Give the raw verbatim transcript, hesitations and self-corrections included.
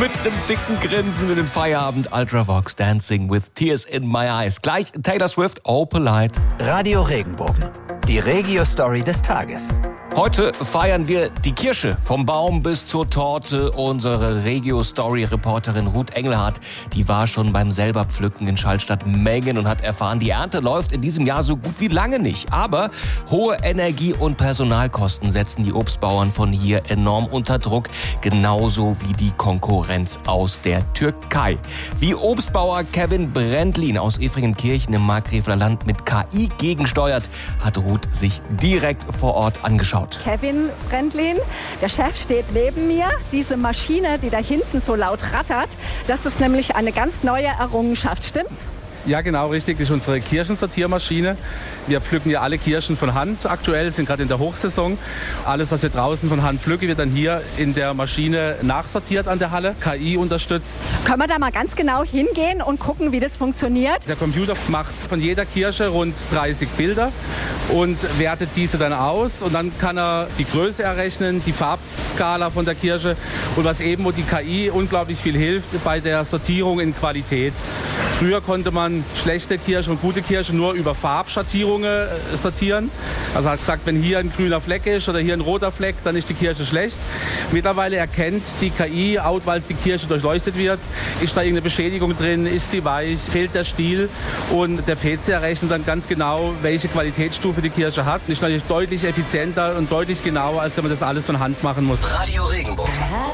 Mit einem dicken Grinsen in den Feierabend. Ultravox Dancing with Tears in My Eyes. Gleich Taylor Swift, Oh Polite. Radio Regenbogen. Die Regio-Story des Tages. Heute feiern wir die Kirsche. Vom Baum bis zur Torte. Unsere Regio-Story-Reporterin Ruth Engelhardt, die war schon beim Selberpflücken in Schallstatt-Mengen und hat erfahren, die Ernte läuft in diesem Jahr so gut wie lange nicht. Aber hohe Energie- und Personalkosten setzen die Obstbauern von hier enorm unter Druck. Genauso wie die Konkurrenz aus der Türkei. Wie Obstbauer Kevin Brendlin aus Efringenkirchen im Markgräfler Land mit K I gegensteuert, hat Ruth sich direkt vor Ort angeschaut. Kevin Brendlin, der Chef, steht neben mir. Diese Maschine, die da hinten so laut rattert, das ist nämlich eine ganz neue Errungenschaft, stimmt's? Ja, genau, richtig. Das ist unsere Kirschensortiermaschine. Wir pflücken ja alle Kirschen von Hand aktuell, sind gerade in der Hochsaison. Alles, was wir draußen von Hand pflücken, wird dann hier in der Maschine nachsortiert an der Halle, K I unterstützt. Können wir da mal ganz genau hingehen und gucken, wie das funktioniert? Der Computer macht von jeder Kirsche rund dreißig Bilder und wertet diese dann aus. Und dann kann er die Größe errechnen, die Farbskala von der Kirsche und was eben, wo die K I unglaublich viel hilft bei der Sortierung in Qualität. Früher konnte man schlechte Kirschen und gute Kirschen nur über Farbschattierungen sortieren. Also hat gesagt, wenn hier ein grüner Fleck ist oder hier ein roter Fleck, dann ist die Kirsche schlecht. Mittlerweile erkennt die K I, auch weil die Kirsche durchleuchtet wird, ist da irgendeine Beschädigung drin, ist sie weich, fehlt der Stiel. Und der P C errechnet dann ganz genau, welche Qualitätsstufe die Kirsche hat. Ist natürlich deutlich effizienter und deutlich genauer, als wenn man das alles von Hand machen muss. Radio Regenbogen.